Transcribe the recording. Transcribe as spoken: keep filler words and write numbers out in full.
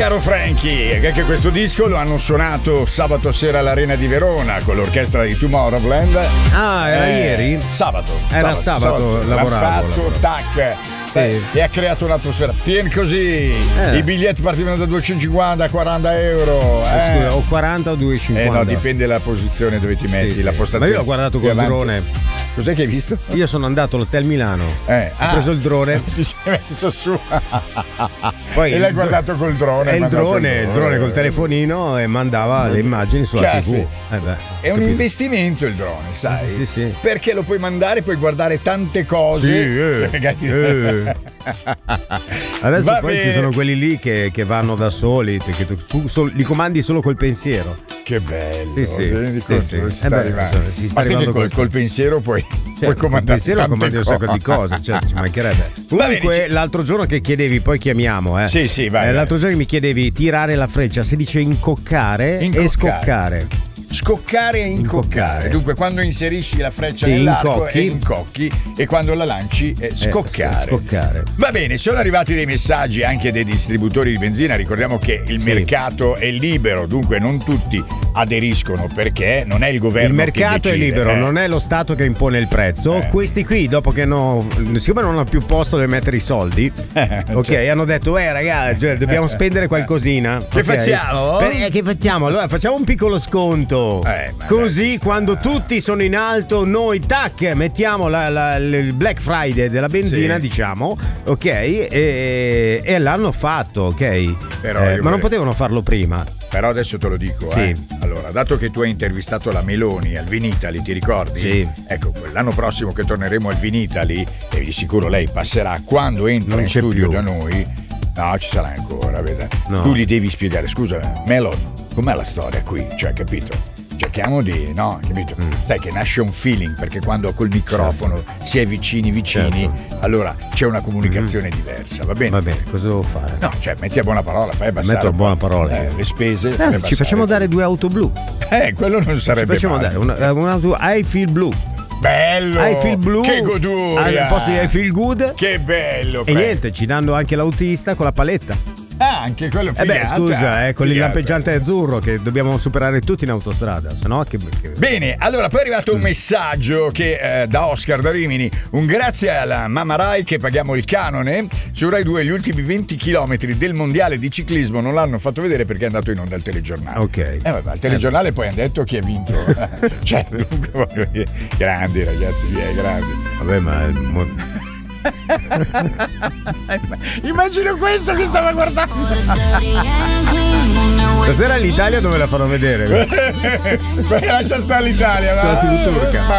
caro Frankie, che anche questo disco lo hanno suonato sabato sera all'Arena di Verona con l'orchestra di Tomorrowland. Ah, era eh, ieri? Sabato. Era sabato, sabato, sabato lavoravo. L'ha fatto, tac. Sì. E ha creato un'atmosfera piena così. Eh. I biglietti partivano da duecentocinquanta a quaranta euro. Eh. Scusa, o quaranta o duecentocinquanta? Eh no, dipende dalla posizione dove ti metti, sì, la postazione. Ma io l'ho guardato col drone. Cos'è che hai visto? Io sono andato all'Hotel Milano. Eh. Ho ah. preso il drone. Ti sei messo su. Poi e l'hai guardato col drone. E il drone, il drone col telefonino e mandava le immagini sulla Caspita. tivù. Eh beh, è un capito. investimento il drone, sai? Sì, sì, sì. Perché lo puoi mandare, puoi guardare tante cose. Sì, eh. eh. Adesso Va poi bene. ci sono quelli lì che, che vanno da soli, che tu, tu sol, li comandi solo col pensiero. Che bello. Sì, sì. Sì, sì. Si sta eh beh, si sta arrivando col, col pensiero puoi, cioè, puoi comandare il pensiero comandi un sacco di cose, cioè, ci mancherebbe. Comunque bene, l'altro giorno che chiedevi, poi chiamiamo, eh. Sì, sì, vai. Eh, l'altro giorno mi chiedevi tirare la freccia, si dice incoccare, incoccare. e scoccare. Scoccare e incoccare. incoccare. Dunque, quando inserisci la freccia sì, nell'arco incocchi. e incocchi, e quando la lanci è scoccare. Eh, scoccare. Va bene, sono arrivati dei messaggi anche dei distributori di benzina. Ricordiamo che il sì. mercato è libero, dunque non tutti aderiscono perché non è il governo il mercato che decide, è libero, eh. non è lo Stato che impone il prezzo. Eh. Questi qui, dopo che no, siccome non hanno più posto dove mettere i soldi, eh, ok, cioè. hanno detto eh ragazzi, cioè, dobbiamo spendere qualcosina. Che okay. facciamo? Per, eh, che facciamo? Allora facciamo un piccolo sconto. Eh, Così quando tutti sono in alto, noi tac mettiamo la, la, il Black Friday della benzina, sì. diciamo, ok, e, e l'hanno fatto, ok. Però eh, ma vorrei... non potevano farlo prima. Però adesso te lo dico, sì. eh. Allora, dato che tu hai intervistato la Meloni al Vinitaly, ti ricordi? Sì. Ecco, l'anno prossimo che torneremo al Vinitaly, e di sicuro lei passerà quando entra non in c'è studio più. da noi. No, ci sarà ancora, vedi. No. Tu gli devi spiegare, scusa, Melon, com'è la storia qui? Cioè, capito? Cerchiamo di, no, capito? Mm. Sai che nasce un feeling, perché quando col microfono certo. si è vicini vicini, certo. allora c'è una comunicazione mm. diversa, va bene? Va bene, cosa devo fare? No, cioè metti a buona parola, fai abbassare. Metto a buona parola. Eh, le spese. Eh, ci facciamo dare due auto blu. Eh, quello non sarebbe Ci facciamo male. dare una, un'auto I feel blue. Bello! I feel blue. Che goduria! Al posto di I feel good. Che bello! E niente, ci danno anche l'autista con la paletta. Ah, anche quello figata. Eh beh, scusa, eh, con il lampeggiante azzurro che dobbiamo superare tutti in autostrada, sennò che, che... Bene, allora poi è arrivato un messaggio che eh, da Oscar da Rimini, un grazie alla Mamma Rai che paghiamo il canone. Su Rai due gli ultimi venti chilometri del mondiale di ciclismo non l'hanno fatto vedere perché è andato in onda al telegiornale. Ok. Eh vabbè, al telegiornale eh. poi hanno detto chi ha vinto. Cioè, dunque voglio dire, grandi ragazzi, via, grandi. Vabbè, ma immagino questo che stava guardando. Stasera l'Italia dove la fanno vedere? Lascia stare l'Italia, sulla tivù turca.